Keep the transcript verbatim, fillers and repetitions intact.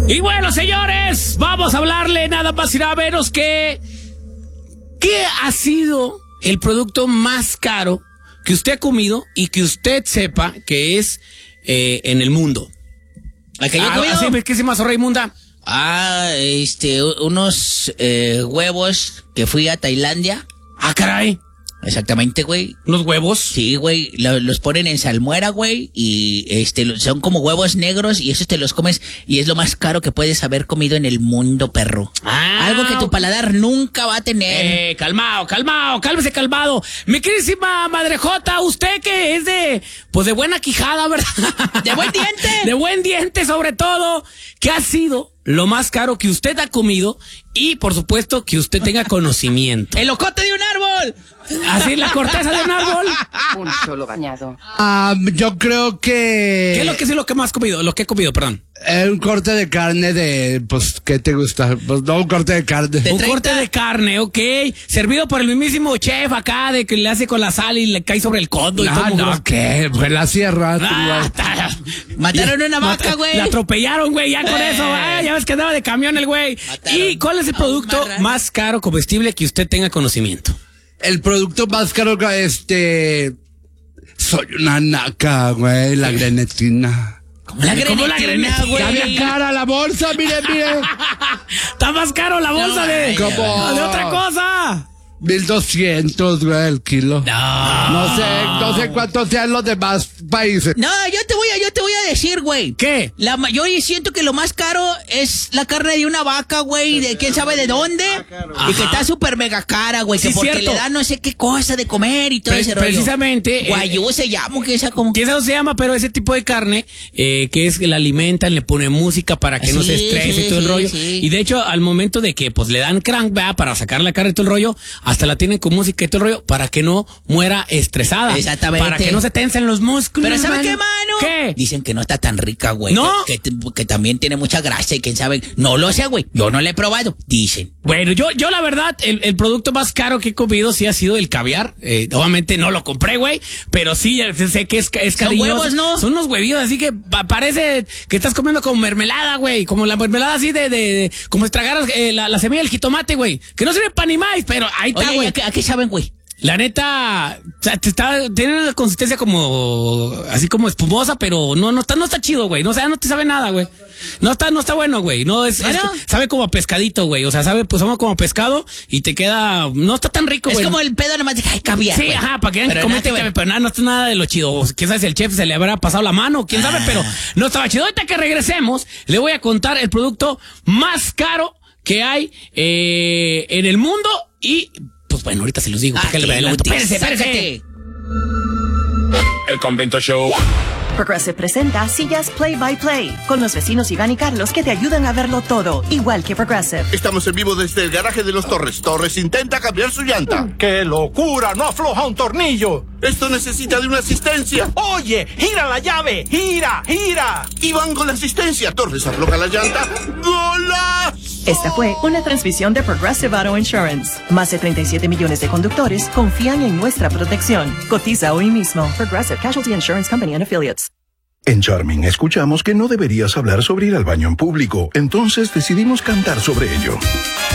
Y bueno, señores, vamos a hablarle nada más y nada menos que ¿qué ha sido el producto más caro que usted ha comido y que usted sepa que es eh, en el mundo? ¿La que yo he comido? Ah, sí, ¿qué se llama, Zorra Inmunda? Ah, este, unos eh, huevos que fui a Tailandia. Ah, caray. Exactamente, güey. ¿Unos huevos? Sí, güey, lo, los ponen en salmuera, güey, y este son como huevos negros y esos te los comes y es lo más caro que puedes haber comido en el mundo, perro. Ah, algo que tu paladar nunca va a tener. Eh, calmado, calmado, cálmese, calmado. Mi queridísima madrejota, usted que es de, pues de buena quijada, ¿verdad? De buen diente. De buen diente, sobre todo. ¿Qué ha sido lo más caro que usted ha comido? Y, por supuesto, que usted tenga conocimiento. ¡El ocote de un árbol! Así, la corteza de un árbol. Un solo bañado. Um, yo creo que... ¿Qué es lo que es lo que más comido? Lo que he comido, perdón. Eh, un corte de carne de... Pues, ¿qué te gusta? Pues no, un corte de carne. Un corte de carne, ok. Servido por el mismísimo chef acá, de que le hace con la sal y le cae sobre el codo. No, y todo no, mugroso. ¿qué? Pues la sierra. Ah, ta- Mataron una vaca, Mata- güey. La atropellaron, güey, ya con Eh. eso. Ah, ya ves que andaba de camión el güey. Mataron ¿Y cuál es el a un producto marrano. más caro comestible que usted tenga conocimiento? El producto más caro que este... Soy una naca, güey, la grenetina. Como la ¿Cómo la grenetina, grenetina? Ya güey. bien cara la bolsa, mire, mire. Está más caro la bolsa No, de, ay, ¿cómo? de otra cosa. Mil doscientos, güey, el kilo. No. No sé, no sé cuántos sean los demás países. No, yo te voy a, yo te voy a decir, güey. ¿Qué? La, ma- yo siento que lo más caro es la carne de una vaca, güey, de quién sabe de dónde. Y que está súper mega cara, güey, que Sí, porque cierto. le dan no sé qué cosa de comer y todo Pre- ese rollo. precisamente, eh, Guayú se llama, que esa como... ¿Quién sabe cómo se llama? Pero ese tipo de carne, eh, que es que la alimentan, le ponen música para que no Sí, se estrese sí, y todo el sí, rollo. sí. Y de hecho, al momento de que pues le dan crank, ¿verdad? Para sacar la carne y todo el rollo, hasta la tienen con música y todo el rollo, para que no muera estresada. Exactamente. Para que no se tensen los músculos. Pero ¿sabe mano. qué, mano? ¿Qué? Dicen que no está tan rica, güey. ¿No? Que, que, que también tiene mucha grasa y quién sabe. No lo sé, güey. Yo no la he probado. Dicen. Bueno, yo, yo la verdad, el, el producto más caro que he comido sí ha sido el caviar. Eh, obviamente no lo compré, güey, pero sí ya sé que es, es Son cariñoso. huevos, ¿no? Son unos huevillos, así que pa- parece que estás comiendo como mermelada, güey. Como la mermelada así de, de, de como si tragaras eh, la, la semilla del jitomate, güey. Que no sirve para ni más, pero ahí está, Oye, ¿y güey. ¿a qué, a qué saben, güey? La neta, o sea, te está, tiene una consistencia como, así como espumosa, pero no, no está, no está chido, güey. No, o sea, no te sabe nada, güey. No está, no está bueno, güey. No es, ¿Bueno? es- sabe como a pescadito, güey. O sea, sabe, pues, como a pescado y te queda, no está tan rico, Es güey. como el pedo nomás de ay, caviar, Sí, güey. ajá, para que vean que Pero comete, nada, que- güey. pero nada, no está nada de lo chido. O quién sabe si el chef se le habrá pasado la mano, quién sabe, Ah. pero no estaba chido. Ahorita que regresemos, le voy a contar el producto más caro que hay eh, en el mundo y, pues bueno, ahorita se los digo. Ah, porque le qué adelanto. inútil. Espérese, espérese. Sácate. El Convento Show. Progressive presenta Sillas Play by Play con los vecinos Iván y Carlos que te ayudan a verlo todo, igual que Progressive. Estamos en vivo desde el garaje de los Torres. Torres intenta cambiar su llanta. ¡Qué locura! ¡No afloja un tornillo! Esto necesita de una asistencia. ¡Oye! ¡Gira la llave! ¡Gira! ¡Gira! Y van con la asistencia. Torres afloja la llanta. ¡Golazo! Esta fue una transmisión de Progressive Auto Insurance. Más de treinta y siete millones de conductores confían en nuestra protección. Cotiza hoy mismo. Progressive Casualty Insurance Company and Affiliates. En Charming escuchamos que no deberías hablar sobre ir al baño en público, entonces decidimos cantar sobre ello.